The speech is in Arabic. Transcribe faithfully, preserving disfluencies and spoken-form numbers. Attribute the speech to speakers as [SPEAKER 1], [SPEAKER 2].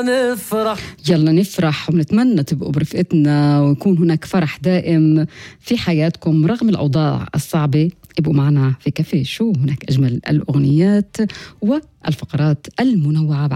[SPEAKER 1] يلا نفرح
[SPEAKER 2] يلا نفرح ونتمنى تبقوا برفقتنا ويكون هناك فرح دائم في حياتكم رغم الأوضاع الصعبة. ابقوا معنا في كافيه شو، هناك أجمل الأغنيات والفقرات المنوعة.